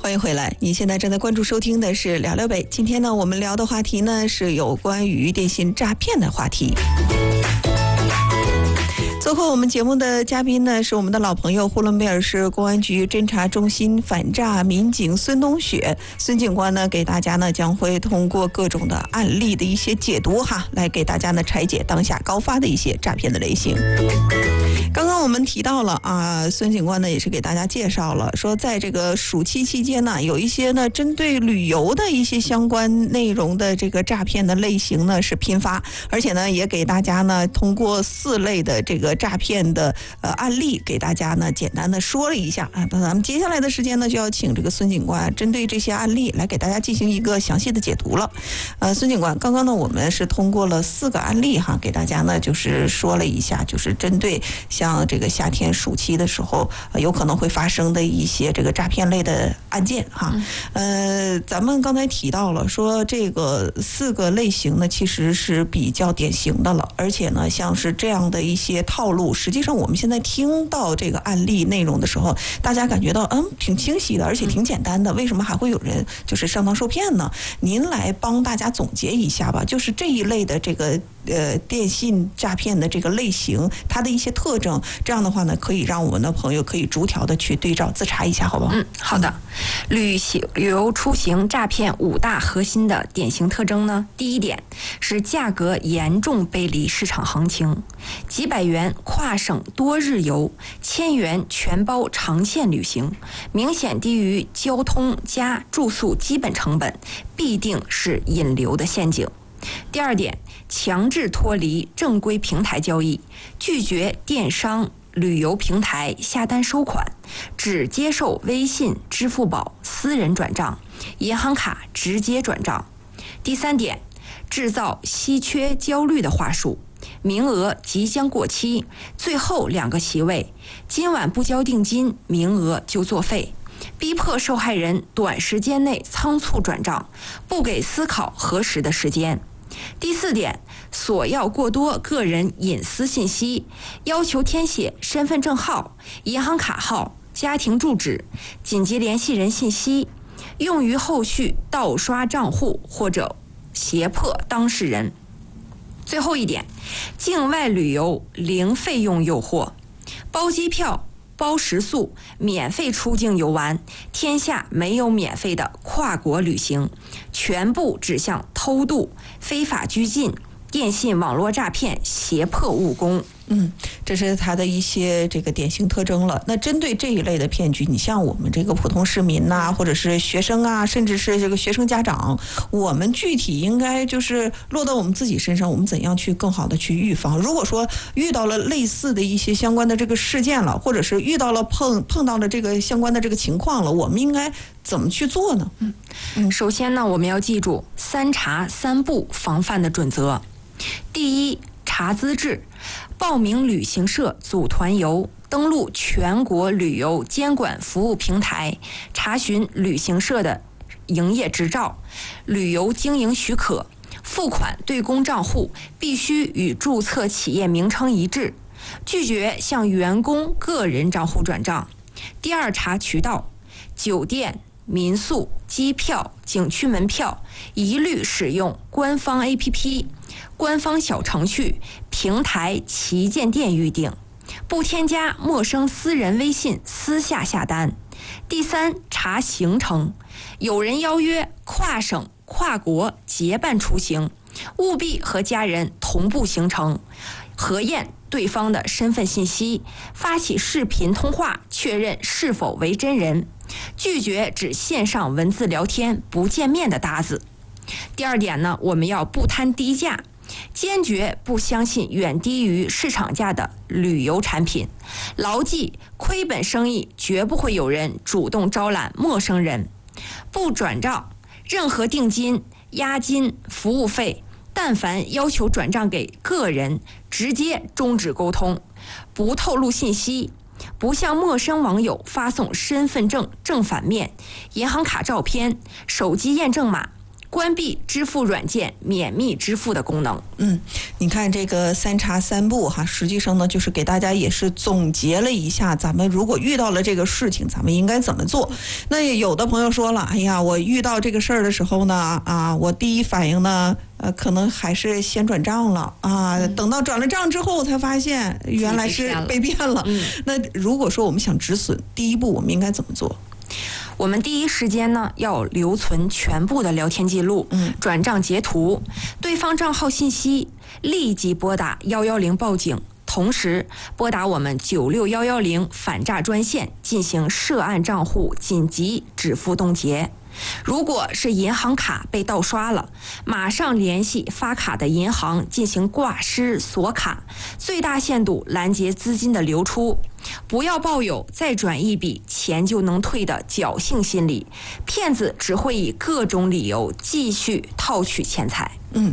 欢迎回来，你现在正在关注收听的是聊聊北。今天呢，我们聊的话题呢是有关于电信诈骗的话题。最后我们节目的嘉宾呢是我们的老朋友，呼伦贝尔市公安局侦查中心反诈民警孙冬雪。孙警官呢给大家呢将会通过各种的案例的一些解读来给大家呢拆解当下高发的一些诈骗的类型。刚刚我们提到了孙警官呢也是给大家介绍了，说在这个暑期期间呢，有一些呢针对旅游的一些相关内容的这个诈骗的类型呢是频发，而且呢也给大家呢通过4类的这个诈骗的案例给大家呢简单的说了一下那咱们接下来的时间呢就要请这个孙警官针对这些案例来给大家进行一个详细的解读了。孙警官，刚刚呢我们是通过了4个案例给大家呢就是说了一下，就是针对像这个夏天暑期的时候有可能会发生的一些这个诈骗类的案件咱们刚才提到了说这个4个类型呢其实是比较典型的了，而且呢像是这样的一些套路，实际上我们现在听到这个案例内容的时候，大家感觉到挺清晰的，而且挺简单的，为什么还会有人就是上当受骗呢？您来帮大家总结一下吧，就是这一类的这个电信诈骗的这个类型，它的一些特征，这样的话呢，可以让我们的朋友可以逐条的去对照自查一下，好不好？ 好的。旅游出行诈骗5大核心的典型特征呢，第一点是价格严重背离市场行情，几百元跨省多日游，1000元全包长线旅行，明显低于交通加住宿基本成本，必定是引流的陷阱。第二点，强制脱离正规平台交易，拒绝电商旅游平台下单收款，只接受微信、支付宝私人转账，银行卡直接转账。第三点，制造稀缺焦虑的话术，名额即将过期，最后2个席位，今晚不交定金，名额就作废，逼迫受害人短时间内仓促转账，不给思考核实的时间。第4点，索要过多个人隐私信息，要求填写身份证号、银行卡号、家庭住址、紧急联系人信息，用于后续盗刷账户或者胁迫当事人。最后一点，境外旅游零费用诱惑，包机票、包食宿，免费出境游玩，天下没有免费的跨国旅行，全部指向偷渡、非法拘禁、电信网络诈骗、胁迫务工。 这是它的一些这个典型特征了。那针对这一类的骗局，你像我们这个普通市民或者是学生甚至是这个学生家长，我们具体应该就是落到我们自己身上，我们怎样去更好的去预防？如果说遇到了类似的一些相关的这个事件了，或者是遇到了碰到了这个相关的这个情况了，我们应该怎么去做呢？ 首先呢，我们要记住3查3不防范的准则。第一，查资质，报名旅行社组团游，登录全国旅游监管服务平台，查询旅行社的营业执照、旅游经营许可，付款对公账户必须与注册企业名称一致，拒绝向员工个人账户转账。第二，查渠道，酒店、民宿、机票、景区门票一律使用官方 APP、官方小程序、平台旗舰店预订，不添加陌生私人微信私下下单。第三，查行程，有人邀约跨省跨国结伴出行，务必和家人同步行程，核验对方的身份信息，发起视频通话确认是否为真人，拒绝只线上文字聊天不见面的搭子。第二点呢，我们要不贪低价，坚决不相信远低于市场价的旅游产品，牢记亏本生意绝不会有人主动招揽陌生人，不转账，任何定金、押金、服务费，但凡要求转账给个人，直接终止沟通，不透露信息，不向陌生网友发送身份证正反面、银行卡照片、手机验证码、 关闭支付软件免密支付的功能。 你看这个3查3不哈，实际上呢就是给大家也是总结了一下，咱们如果遇到了这个事情，咱们应该怎么做。那有的朋友说了，哎呀，我遇到这个事儿的时候呢，我第一反应呢，可能还是先转账了啊，等到转了账之后，我才发现原来是被骗了。那如果说我们想止损，第一步我们应该怎么做？ 我们第一时间呢要留存全部的聊天记录，转账截图，对方账号信息，立即拨打110报警，同时拨打我们96110反诈专线进行涉案账户紧急止付冻结。如果是银行卡被盗刷了，马上联系发卡的银行进行挂失锁卡，最大限度拦截资金的流出。不要抱有再转一笔钱就能退的侥幸心理，骗子只会以各种理由继续套取钱财。